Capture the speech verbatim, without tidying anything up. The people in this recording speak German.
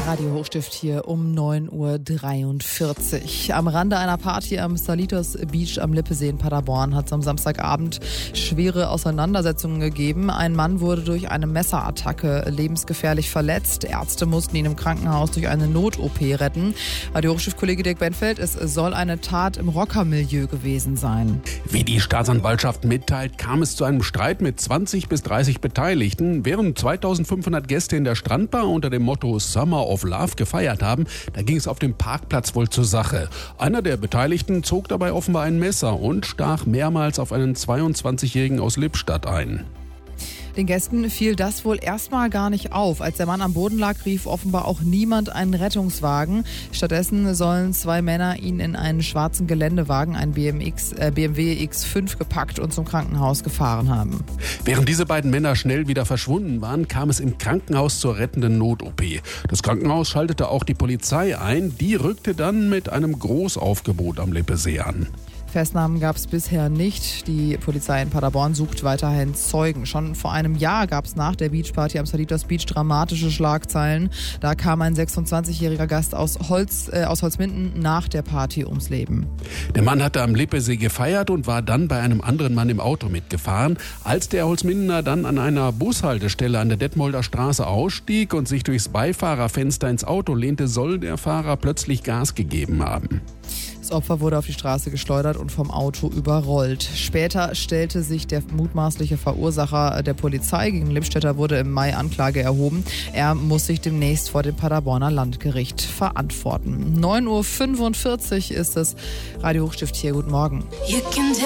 Radio Hochstift hier um neun Uhr dreiundvierzig. Am Rande einer Party am Salitos Beach am Lippesee in Paderborn hat es am Samstagabend schwere Auseinandersetzungen gegeben. Ein Mann wurde durch eine Messerattacke lebensgefährlich verletzt. Ärzte mussten ihn im Krankenhaus durch eine Not-O P retten. Radio Hochstift-Kollege Dirk Benfeld, es soll eine Tat im Rockermilieu gewesen sein. Wie die Staatsanwaltschaft mitteilt, kam es zu einem Streit mit zwanzig bis dreißig Beteiligten. Während zweitausendfünfhundert Gäste in der Strandbar unter dem Motto Summer of Love gefeiert haben, da ging es auf dem Parkplatz wohl zur Sache. Einer der Beteiligten zog dabei offenbar ein Messer und stach mehrmals auf einen zweiundzwanzigjährigen aus Lippstadt ein. Den Gästen fiel das wohl erstmal gar nicht auf. Als der Mann am Boden lag, rief offenbar auch niemand einen Rettungswagen. Stattdessen sollen zwei Männer ihn in einen schwarzen Geländewagen, einen B M X, äh, B M W X fünf, gepackt und zum Krankenhaus gefahren haben. Während diese beiden Männer schnell wieder verschwunden waren, kam es im Krankenhaus zur rettenden Not-O P. Das Krankenhaus schaltete auch die Polizei ein. Die rückte dann mit einem Großaufgebot am Lippesee an. Festnahmen gab es bisher nicht. Die Polizei in Paderborn sucht weiterhin Zeugen. Schon vor einem Jahr gab es nach der Beachparty am Salitos Beach dramatische Schlagzeilen. Da kam ein sechsundzwanzigjähriger Gast aus, Holz, äh, aus Holzminden nach der Party ums Leben. Der Mann hatte am Lippesee gefeiert und war dann bei einem anderen Mann im Auto mitgefahren. Als der Holzmindener dann an einer Bushaltestelle an der Detmolder Straße ausstieg und sich durchs Beifahrerfenster ins Auto lehnte, soll der Fahrer plötzlich Gas gegeben haben. Das Opfer wurde auf die Straße geschleudert und vom Auto überrollt. Später stellte sich der mutmaßliche Verursacher der Polizei. Gegen Lippstädter wurde im Mai Anklage erhoben. Er muss sich demnächst vor dem Paderborner Landgericht verantworten. neun Uhr fünfundvierzig ist es. Radio Hochstift hier. Guten Morgen.